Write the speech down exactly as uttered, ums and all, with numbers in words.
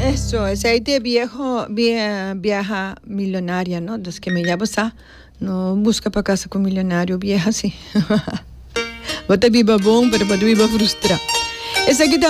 Eso, ese ahí de viejo, vie- vieja millonaria, ¿no? Los que me llaman, no busca para casa con millonario, vieja, sí. Vos te viva bon, pero vos te viva frustra. Ese aquí también.